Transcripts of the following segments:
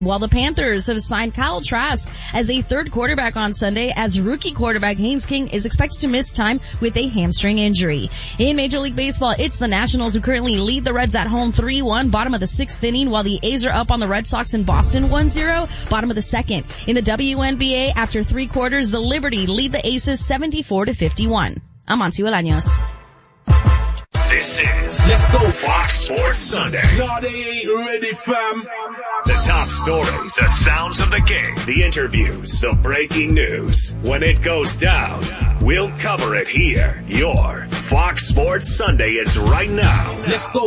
While the Panthers have signed Kyle Trask as a third quarterback on Sunday, as rookie quarterback Haynes King is expected to miss time with a hamstring injury. In Major League Baseball, it's the Nationals who currently lead the Reds at home 3-1, bottom of the sixth inning, while the A's are up on the Red Sox in Boston 1-0, bottom of the second. In the WNBA, after 3 quarters, the Liberty lead the Aces 74-51. I'm Monty Bolaños. This is Let's Go Fox Sports Sunday. No, they ain't ready, fam. The top stories, the sounds of the game, the interviews, the breaking news. When it goes down, we'll cover it here. Your Fox Sports Sunday is right now. Let's go.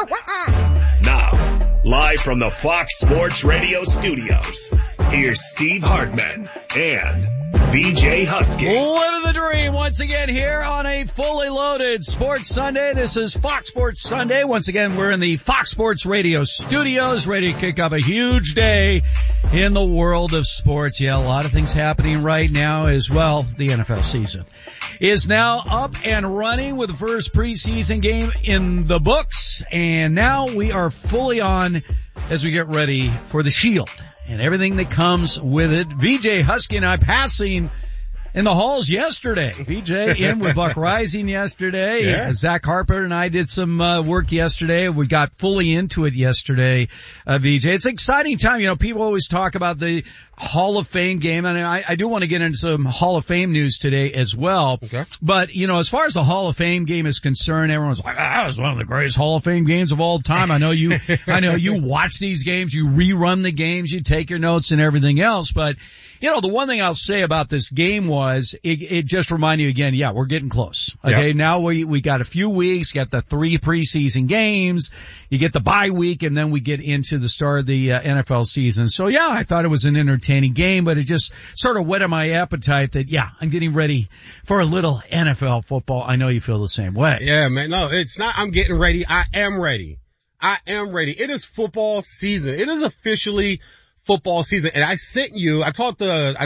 Now, live from the Fox Sports Radio studios, here's Steve Hartman and BJ Husky. Living the dream once again here on a fully loaded Sports Sunday. This is Fox Sports Sunday. Once again, we're in the Fox Sports Radio studios, ready to kick off a huge day in the world of sports. Yeah, a lot of things happening right now as well. The NFL season is now up and running with the first preseason game in the books. And now we are fully on as we get ready for the Shield and everything that comes with it. VJ Husky and I passing in the halls yesterday. VJ in with Buck Rising yesterday. Yeah. Zach Harper and I did some work yesterday. We got fully into it yesterday, VJ. It's an exciting time. You know, people always talk about the Hall of Fame game, and I do want to get into some Hall of Fame news today as well. Okay. But, you know, as far as the Hall of Fame game is concerned, everyone's like, that was one of the greatest Hall of Fame games of all time. I know you watch these games, you rerun the games, you take your notes and everything else. But, you know, the one thing I'll say about this game was it just reminded you again, yeah, we're getting close. Okay. Yep. Now we got a few weeks, got the 3 preseason games, you get the bye week, and then we get into the start of the NFL season. So yeah, I thought it was an entertaining game, but it just sort of whetted my appetite that, yeah, I'm getting ready for a little NFL football. I know you feel the same way. Yeah, man. No, it's not I'm getting ready. I am ready. I am ready. It is football season. It is officially football season. And I told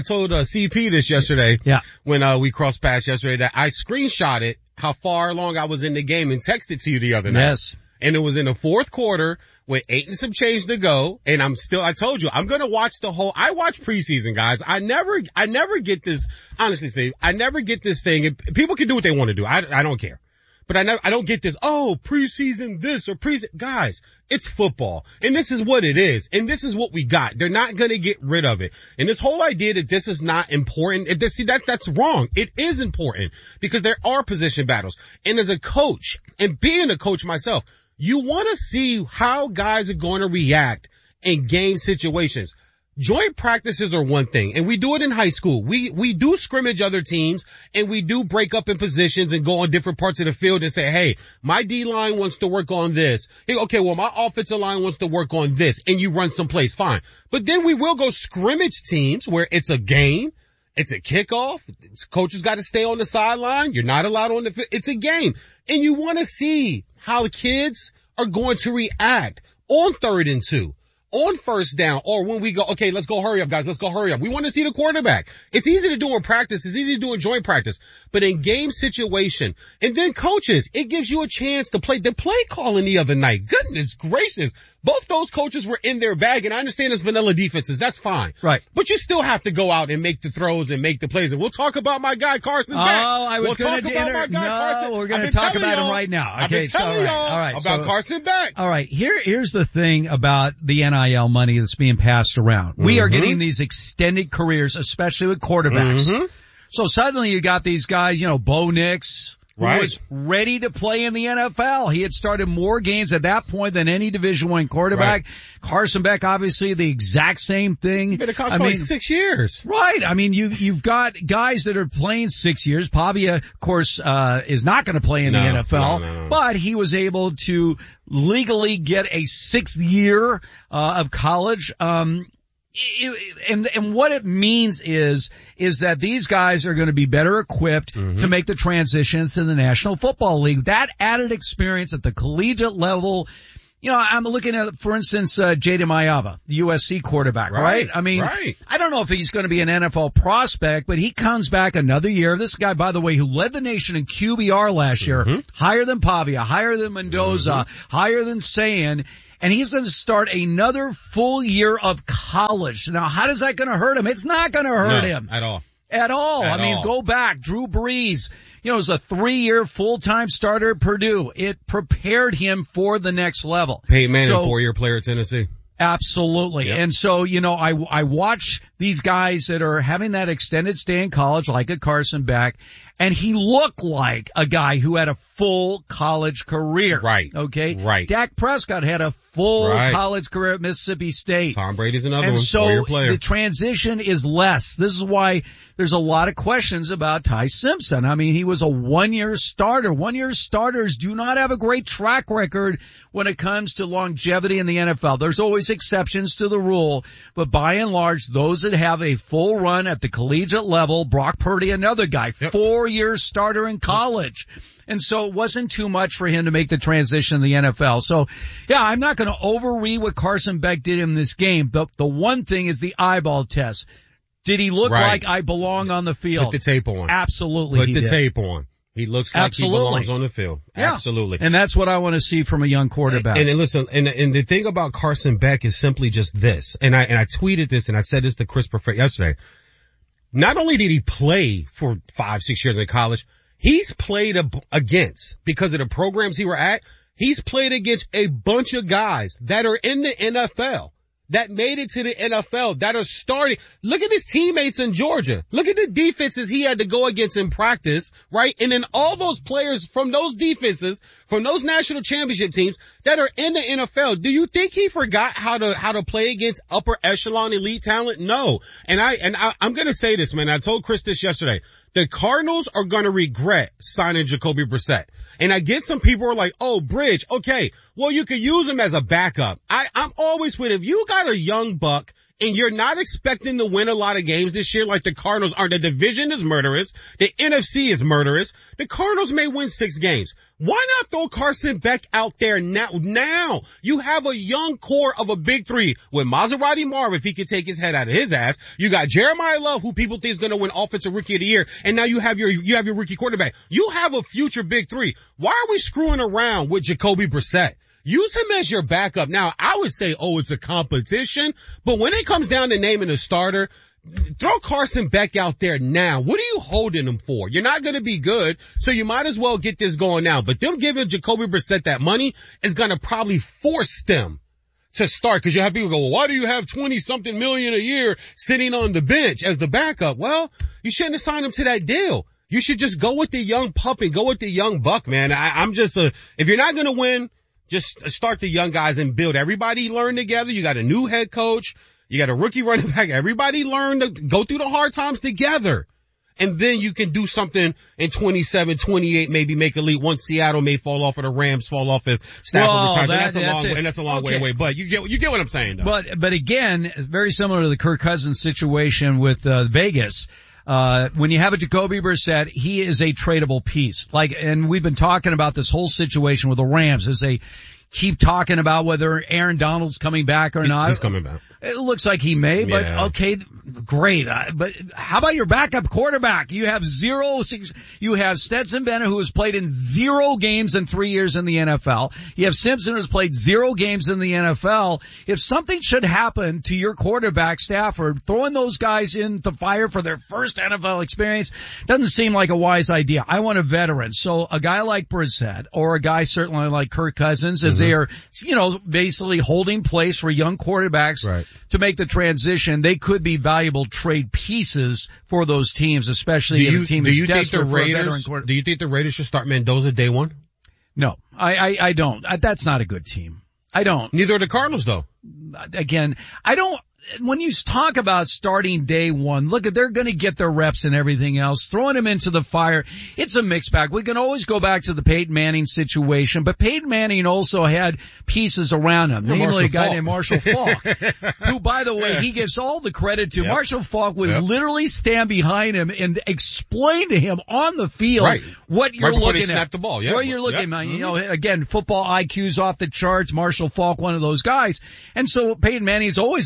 CP this yesterday. Yeah. When, we crossed paths yesterday, that I screenshotted how far along I was in the game and texted to you the other night. Yes. And it was in the fourth quarter with 8 and some change to go. And I told you, I'm going to watch I watch preseason, guys. I never get this, honestly, Steve, I never get this thing. And people can do what they want to do. I don't care. But I don't get this, preseason this or preseason. Guys, it's football. And this is what it is. And this is what we got. They're not going to get rid of it. And this whole idea that this is not important, that's wrong. It is important because there are position battles. And as a coach, and being a coach myself, you want to see how guys are going to react in game situations. Joint practices are one thing, and we do it in high school. We do scrimmage other teams, and we do break up in positions and go on different parts of the field and say, hey, my D-line wants to work on this. Hey, okay, well, my offensive line wants to work on this, and you run someplace, fine. But then we will go scrimmage teams where it's a game, it's a kickoff, coaches got to stay on the sideline, you're not allowed on the field, it's a game. And you want to see how the kids are going to react on 3rd and 2. On first down, or when we go, okay, let's go hurry up, guys, let's go hurry up. We want to see the quarterback. It's easy to do in practice. It's easy to do in joint practice. But in game situation, and then coaches, it gives you a chance to play. The play calling the other night, goodness gracious. Both those coaches were in their bag, and I understand it's vanilla defenses. That's fine. Right. But you still have to go out and make the throws and make the plays. And we'll talk about my guy, Carson Beck. Oh, I was going to No, we're going to talk about him right now. Okay, I've been telling y'all about Carson Beck. All right. Here's the thing about the NIL money that's being passed around. We are getting these extended careers, especially with quarterbacks. So suddenly you got these guys, Bo Nix, who was ready to play in the NFL. He had started more games at that point than any Division I quarterback. Right. Carson Beck, obviously the exact same thing. Been a coach for 6 years. Right. I mean, you've got guys that are playing 6 years. Pavia, of course, is not going to play in the NFL, but he was able to legally get a 6th year of college. And what it means is that these guys are going to be better equipped to make the transition to the National Football League. That added experience at the collegiate level. I'm looking at, for instance, Jada Mayava, the USC quarterback, right? I mean, I don't know if he's going to be an NFL prospect, but he comes back another year. This guy, by the way, who led the nation in QBR last year, higher than Pavia, higher than Mendoza, higher than Sayan. and he's going to start another full year of college. Now, how is that going to hurt him? It's not going to hurt him. At all. At all. I mean, go back. Drew Brees, was a 3-year full-time starter at Purdue. It prepared him for the next level. Peyton Manning, 4-year player at Tennessee. Absolutely. Yep. And so, I watch these guys that are having that extended stay in college, like a Carson Beck, and he looked like a guy who had a full college career. Right. Okay? Right. Dak Prescott had a full college career at Mississippi State. Tom Brady's another and one, so 4-year player. The transition is less. This is why there's a lot of questions about Ty Simpson. I mean, he was a 1-year starter. 1-year starters do not have a great track record when it comes to longevity in the NFL. There's always exceptions to the rule, but by and large, those that have a full run at the collegiate level, Brock Purdy, another guy, 4-year starter in college. And so it wasn't too much for him to make the transition in the NFL. So, yeah, I'm not going to overread what Carson Beck did in this game. The one thing is the eyeball test. Did he look like I belong on the field? Put the tape on. Absolutely. Put the tape on. He looks like he belongs on the field. Yeah. Absolutely. And that's what I want to see from a young quarterback. And listen, and the thing about Carson Beck is simply just this. And I tweeted this and I said this to Chris Perfett yesterday. Not only did he play for 5-6 years in college, he's played against, because of the programs he were at, he's played against a bunch of guys that are in the NFL, that made it to the NFL, that are starting. Look at his teammates in Georgia. Look at the defenses he had to go against in practice, right? And then all those players from those defenses, from those national championship teams that are in the NFL. Do you think he forgot how to play against upper echelon elite talent? No. And I'm going to say this, man. I told Chris this yesterday. The Cardinals are going to regret signing Jacoby Brissett. And I get some people are like, oh, Bridge, okay, well, you could use him as a backup. I'm always with, if you got a young buck and you're not expecting to win a lot of games this year, like the Cardinals are, the division is murderous, the NFC is murderous, the Cardinals may win 6 games. Why not throw Carson Beck out there now? Now you have a young core of a big 3 with Maserati Marv, if he could take his head out of his ass. You got Jeremiah Love, who people think is going to win Offensive Rookie of the Year, and now you have your rookie quarterback. You have a future big 3. Why are we screwing around with Jacoby Brissett? Use him as your backup. Now, I would say, it's a competition, but when it comes down to naming a starter, throw Carson Beck out there now. What are you holding him for? You're not going to be good, so you might as well get this going now. But them giving Jacoby Brissett that money is going to probably force them to start, because you have people go, well, why do you have 20-something million a year sitting on the bench as the backup? Well, you shouldn't have signed him to that deal. You should just go with the young pup and go with the young buck, man. If you're not going to win, just start the young guys and build. Everybody learn together. You got a new head coach. You got a rookie running back. Everybody learn to go through the hard times together. And then you can do something in 27, 28, maybe make a leap. Once Seattle may fall off, or the Rams fall off if Stafford retires. That's a long way away. But you get what I'm saying, though. But again, very similar to the Kirk Cousins situation with Vegas. When you have a Jacoby Brissett, he is a tradable piece. And we've been talking about this whole situation with the Rams as they keep talking about whether Aaron Donald's coming back or not. He's coming back. It looks like he may, but okay, great. But how about your backup quarterback? You have Stetson Bennett, who has played in 0 games in 3 years in the NFL. You have Simpson, who's played 0 games in the NFL. If something should happen to your quarterback, Stafford, throwing those guys in the fire for their first NFL experience doesn't seem like a wise idea. I want a veteran. So a guy like Brissett, or a guy certainly like Kirk Cousins, as they are, basically holding place for young quarterbacks to make the transition, they could be valuable trade pieces for those teams, especially if a team is desperate for a veteran quarterback. Do you think the Raiders should start Mendoza day one? No, I don't. That's not a good team. I don't. Neither are the Cardinals, though. Again, I don't. When you talk about starting day one, look, they're going to get their reps and everything else. Throwing them into the fire, it's a mixed bag. We can always go back to the Peyton Manning situation, but Peyton Manning also had pieces around him, namely a guy named Marshall Faulk, who, by the way, he gives all the credit to. Marshall Faulk would literally stand behind him and explain to him on the field what you're looking at. Snap the ball, what you're looking at. Again, football IQ's off the charts. Marshall Faulk, one of those guys. And so Peyton Manning's always acknowledged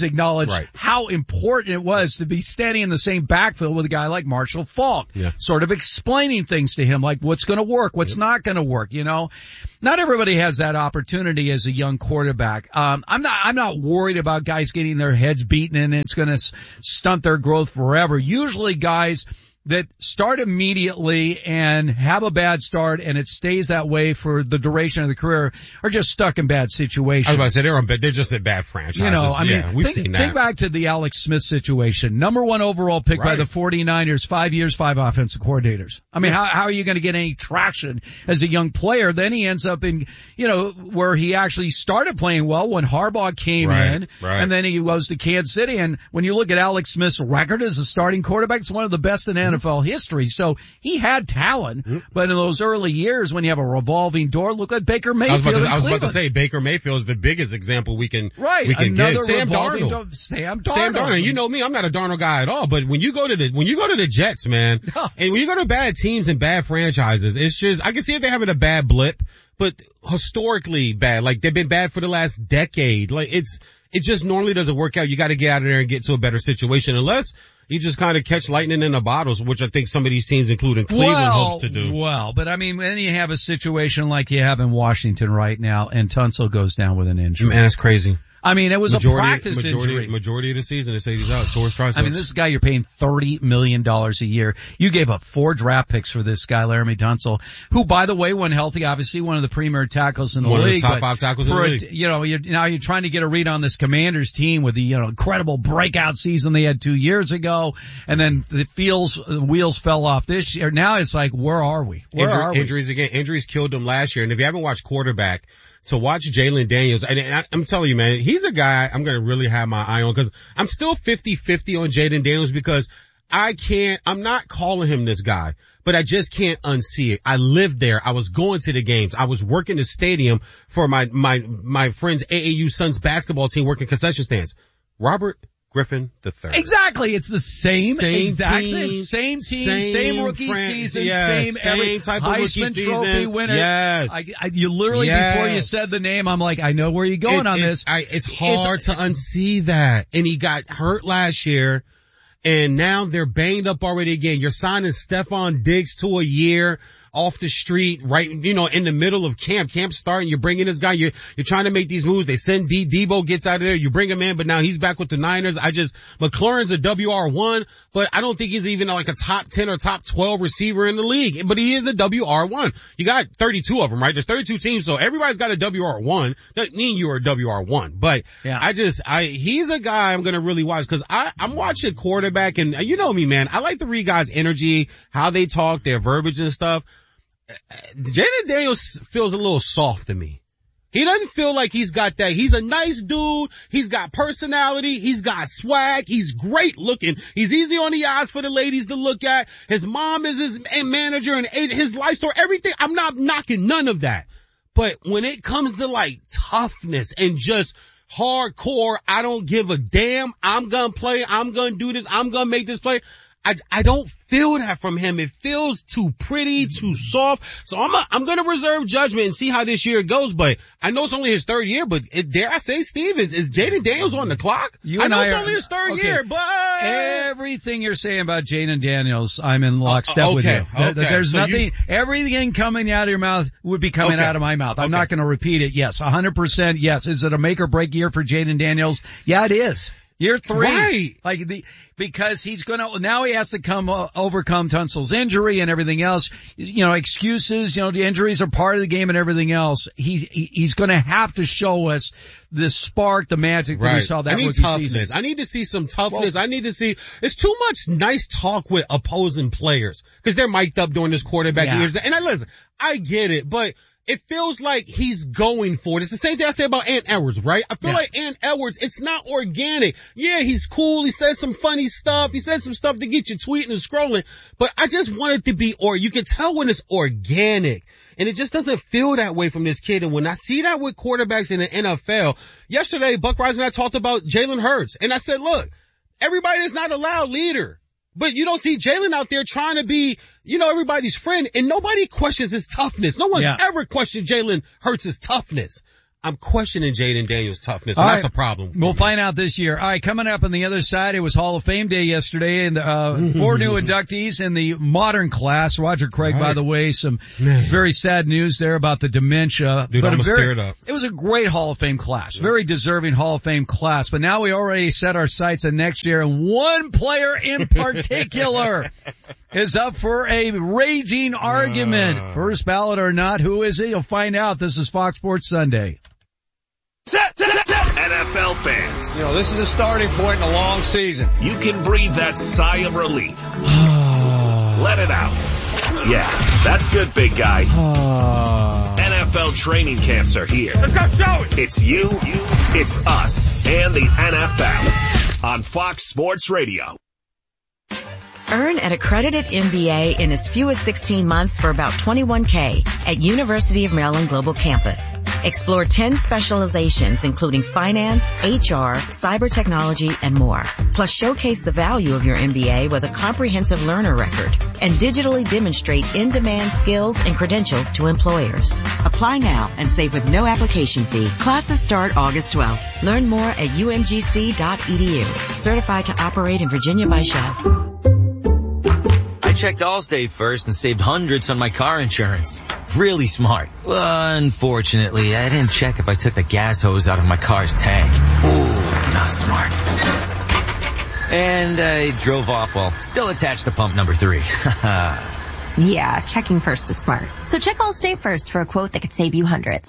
acknowledge Right. how important it was to be standing in the same backfield with a guy like Marshall Faulk, sort of explaining things to him, like what's going to work, what's not going to work. Not everybody has that opportunity as a young quarterback. I'm not worried about guys getting their heads beaten and it's going to stunt their growth forever. Usually guys that start immediately and have a bad start and it stays that way for the duration of the career are just stuck in bad situations. I was about to say they're just at bad franchises. We've seen that. Think back to the Alex Smith situation. Number 1 overall pick by the 49ers, 5 years, 5 offensive coordinators. I mean, how are you going to get any traction as a young player? Then he ends up in, where he actually started playing well when Harbaugh came in, and then he goes to Kansas City. And when you look at Alex Smith's record as a starting quarterback, it's one of the best in NFL history. So he had talent, but in those early years when you have a revolving door, look at Baker Mayfield. I was about to say Baker Mayfield is the biggest example we can get. Sam Darnold. Sam Darnold. You know me, I'm not a Darnold guy at all, but when you go to the Jets, man, and when you go to bad teams and bad franchises, it's just, I can see if they're having a bad blip, but historically bad. Like they've been bad for the last decade. Like it just normally doesn't work out. You got to get out of there and get to a better situation unless you just kind of catch lightning in the bottles, which I think some of these teams, including Cleveland, hopes to do. Well, but I mean, then you have a situation like you have in Washington right now, and Tunsil goes down with an injury. Man, that's crazy. I mean, it was a practice injury. Majority of the season, they say he's out. Torres triceps. I mean, this guy you're paying $30 million a year. You gave up 4 draft picks for this guy, Laramie Tunsil, who, by the way, when healthy, obviously one of the premier tackles in the league. One of the top 5 tackles in the league. Now you're trying to get a read on this Commanders team with the, incredible breakout season they had 2 years ago, and then the wheels fell off this year. Now it's like, where are we? Injuries again. Injuries killed them last year. And if you haven't watched quarterback, to watch Jalen Daniels, and I'm telling you, man, he's a guy I'm going to really have my eye on because I'm still 50-50 on Jalen Daniels because I'm not calling him this guy, but I just can't unsee it. I lived there. I was going to the games. I was working the stadium for my friend's AAU Suns basketball team working concession stands. Robert Griffin III. Exactly. It's the same team, same rookie season, same type of rookie Heisman season. Trophy winner. Yes. You literally, before you said the name, I'm like, I know where you're going on this. It's hard to unsee that. And he got hurt last year, and now they're banged up already again. You're signing Stephon Diggs to a year off the street, right, in the middle of camp starting, you're bringing this guy, you're trying to make these moves, they send Debo gets out of there, you bring him in, but now he's back with the Niners. McLaurin's a WR1, but I don't think he's even like a top 10 or top 12 receiver in the league, but he is a WR1. You got 32 of them, right? There's 32 teams, so everybody's got a WR1. Doesn't mean you are a WR1, but he's a guy I'm gonna really watch, cause I'm watching quarterback, and you know me, man, I like to read guys' energy, how they talk, their verbiage and stuff. Jalen Daniels feels a little soft to me. He doesn't feel like he's got that. He's a nice dude. He's got personality. He's got swag. He's great looking. He's easy on the eyes for the ladies to look at. His mom is his manager and his life story, everything. I'm not knocking none of that. But when it comes to like toughness and just hardcore, I don't give a damn. I'm gonna play. I'm gonna do this. I'm gonna make this play. I don't feel that from him. It feels too pretty, too soft. So I'm gonna reserve judgment and see how this year goes, but I know it's only his 3rd year, but dare I say, Steve, is Jaden Daniels on the clock? I know it's only his 3rd year, but everything you're saying about Jaden Daniels, I'm in lockstep with you. There's nothing, everything coming out of your mouth would be coming out of my mouth. I'm not gonna repeat it. Yes, 100% yes. Is it a make or break year for Jaden Daniels? Yeah, it is. Year 3. Right. Because now he has to overcome Tunsil's injury and everything else. Excuses, the injuries are part of the game and everything else. He's gonna have to show us the spark, the magic that we saw that rookie season. I need to see some toughness. It's too much nice talk with opposing players because they're mic'd up during this quarterback years. And listen, I get it, but it feels like he's going for it. It's the same thing I say about Ant Edwards, right? I feel like Ant Edwards, it's not organic. Yeah, he's cool. He says some funny stuff. He says some stuff to get you tweeting and scrolling. But I just want it to be, you can tell when it's organic. And it just doesn't feel that way from this kid. And when I see that with quarterbacks in the NFL, yesterday, Buck Rice and I talked about Jalen Hurts. And I said, look, everybody is not a loud leader. But you don't see Jalen out there trying to be, everybody's friend, and nobody questions his toughness. No one's ever questioned Jalen Hurts' toughness. I'm questioning Jaden Daniels' toughness, and that's a problem. We'll find out this year. All right, coming up on the other side, it was Hall of Fame Day yesterday, and 4 new inductees in the modern class. Roger Craig, by the way, some very sad news there about the dementia. Dude, but almost teared up. It was a great Hall of Fame class, very deserving Hall of Fame class. But now we already set our sights on next year, and one player in particular is up for a raging argument. First ballot or not, who is he? You'll find out. This is Fox Sports Sunday. NFL fans, this is a starting point in a long season. you can breathe that sigh of relief. Let it out. Yeah, that's good, big guy. NFL training camps are here. Let's go show it. It's you, it's us, and the NFL on Fox Sports Radio. Earn an accredited MBA in as few as 16 months for about $21K at University of Maryland Global Campus. Explore 10 specializations including finance, HR, cyber technology, and more. Plus showcase the value of your MBA with a comprehensive learner record and digitally demonstrate in-demand skills and credentials to employers. Apply now and save with no application fee. Classes start August 12th. Learn more at umgc.edu. Certified to operate in Virginia by Chev. I checked Allstate first and saved hundreds on my car insurance. Really smart. Unfortunately, I didn't check if I took the gas hose out of my car's tank. Ooh, not smart. And I drove off while still attached to pump number 3. Yeah, checking first is smart. So check Allstate first for a quote that could save you hundreds.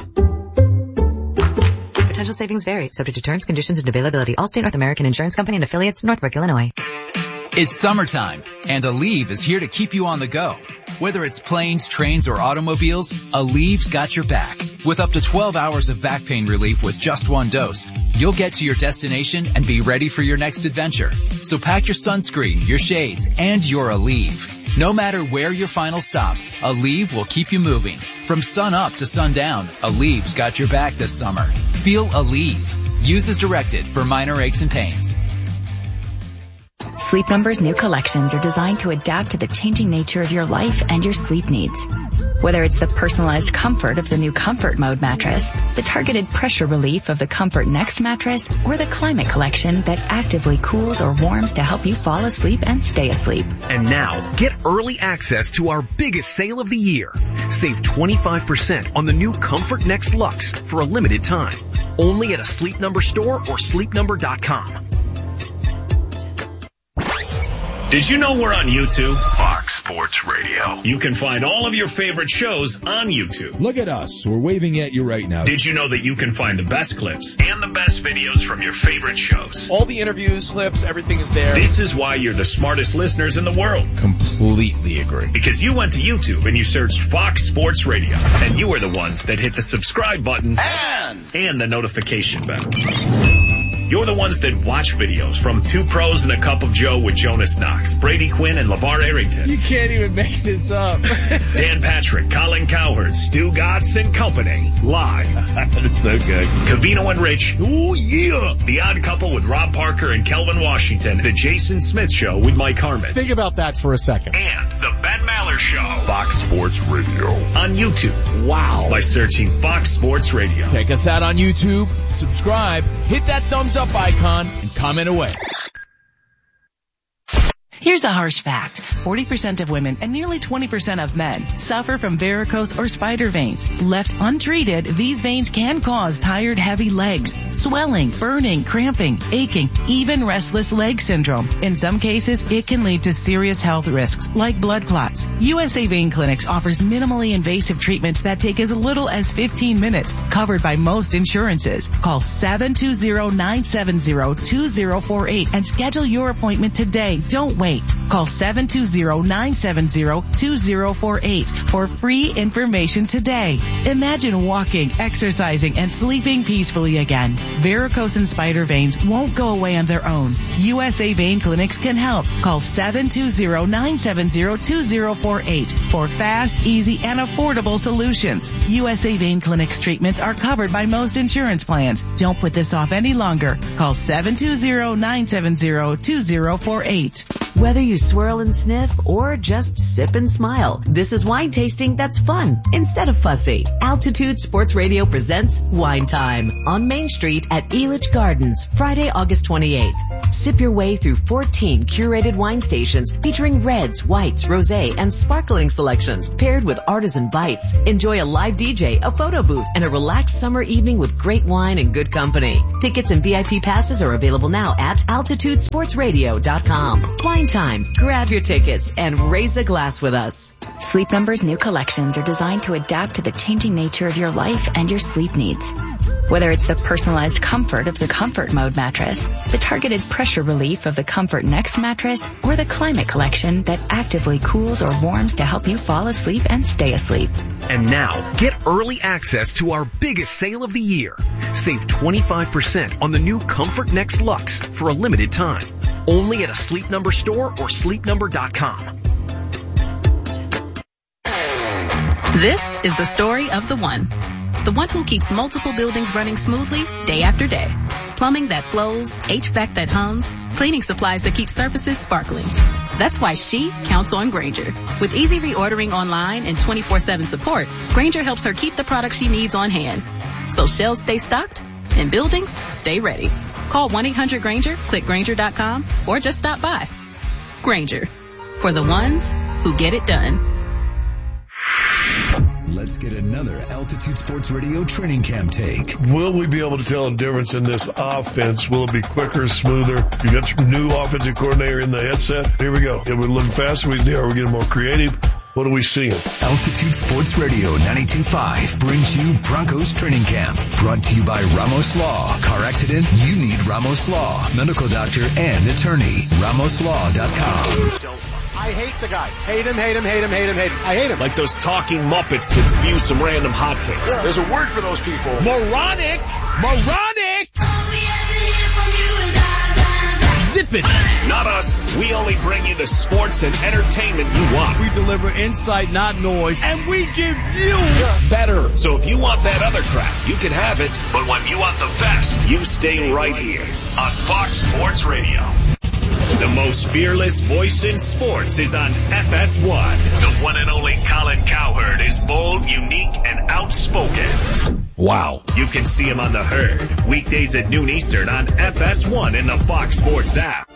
Potential savings vary, subject to terms, conditions, and availability. Allstate North American Insurance Company and affiliates, Northbrook, Illinois. It's summertime, and Aleve is here to keep you on the go. Whether it's planes, trains, or automobiles, Aleve's got your back. With up to 12 hours of back pain relief with just one dose, you'll get to your destination and be ready for your next adventure. So pack your sunscreen, your shades, and your Aleve. No matter where your final stop, Aleve will keep you moving. From sun up to sundown, Aleve's got your back this summer. Feel Aleve. Use as directed for minor aches and pains. Sleep Number's new collections are designed to adapt to the changing nature of your life and your sleep needs. Whether it's the personalized comfort of the new Comfort Mode mattress, the targeted pressure relief of the Comfort Next mattress, or the Climate Collection that actively cools or warms to help you fall asleep and stay asleep. And now, get early access to our biggest sale of the year. Save 25% on the new Comfort Next Luxe for a limited time. Only at a Sleep Number store or sleepnumber.com. Did you know we're on YouTube? Fox Sports Radio. You can find all of your favorite shows on YouTube. Look at us. We're waving at you right now. Did you know that you can find the best clips and the best videos from your favorite shows? All the interviews, clips, everything is there. This is why you're the smartest listeners in the world. Completely agree. Because you went to YouTube and you searched Fox Sports Radio. And you are the ones that hit the subscribe button and the notification bell. You're the ones that watch videos from Two Pros and a Cup of Joe with Jonas Knox, Brady Quinn, and LeVar Arrington. You can't even make this up. Dan Patrick, Colin Cowherd, Stu Gatz and Company, live. That's so good. Covino and Rich, ooh yeah. The Odd Couple with Rob Parker and Kelvin Washington. The Jason Smith Show with Mike Harmon. Think about that for a second. And the Ben Maller Show. Fox Sports Radio. On YouTube. Wow. By searching Fox Sports Radio. Check us out on YouTube, subscribe, hit that thumbs up icon, and comment away. Here's a harsh fact. 40% of women and nearly 20% of men suffer from varicose or spider veins. Left untreated, these veins can cause tired, heavy legs, swelling, burning, cramping, aching, even restless leg syndrome. In some cases, it can lead to serious health risks like blood clots. USA Vein Clinics offers minimally invasive treatments that take as little as 15 minutes, covered by most insurances. Call 720-970-2048 and schedule your appointment today. Don't wait. Call 720-970-2048 for free information today. Imagine walking, exercising, and sleeping peacefully again. Varicose and spider veins won't go away on their own. USA Vein Clinics can help. Call 720-970-2048 for fast, easy, and affordable solutions. USA Vein Clinics treatments are covered by most insurance plans. Don't put this off any longer. Call 720-970-2048. Whether you swirl and sniff, or just sip and smile. This is wine tasting that's fun instead of fussy. Altitude Sports Radio presents Wine Time on Main Street at Elitch Gardens, Friday, August 28th. Sip your way through 14 curated wine stations featuring reds, whites, rosé, and sparkling selections paired with artisan bites. Enjoy a live DJ, a photo booth, and a relaxed summer evening with great wine and good company. Tickets and VIP passes are available now at altitudesportsradio.com. Wine Time. Grab your tickets and raise a glass with us. Sleep Number's new collections are designed to adapt to the changing nature of your life and your sleep needs. Whether it's the personalized comfort of the Comfort Mode mattress, the targeted pressure relief of the Comfort Next mattress, or the Climate Collection that actively cools or warms to help you fall asleep and stay asleep. And now, get early access to our biggest sale of the year. Save 25% on the new Comfort Next Luxe for a limited time. Only at a Sleep Number store or sleepnumber.com. This is the story of the one who keeps multiple buildings running smoothly day after day. Plumbing that flows, HVAC that hums, cleaning supplies that keep surfaces sparkling. That's why she counts on Grainger. With easy reordering online and 24/7 support, Grainger helps her keep the products she needs on hand. So shelves stay stocked and buildings stay ready. Call 1-800-GRAINGER, click Grainger.com, or just stop by. Grainger, for the ones who get it done. Let's get another Altitude Sports Radio training camp take. Will we be able to tell a difference in this offense? Will it be quicker, smoother? You got some new offensive coordinator in the headset. Here we go. Are we looking faster? Are we getting more creative? What are we seeing? Altitude Sports Radio 92.5 brings you Broncos Training Camp. Brought to you by Ramos Law. Car accident? You need Ramos Law. Medical doctor and attorney. RamosLaw.com. I hate the guy. Hate him. I hate him. Like those talking Muppets that spew some random hot takes. Yeah. There's a word for those people. Moronic! Zip it! Not us. We only bring you the sports and entertainment you want. We deliver insight, not noise, and we give you better. So if you want that other crap, you can have it. But when you want the best, you stay right here on Fox Sports Radio. The most fearless voice in sports is on FS1. The one and only Colin Cowherd is bold, unique, and outspoken. Wow. You can see him on The Herd, weekdays at noon Eastern on FS1 in the Fox Sports app.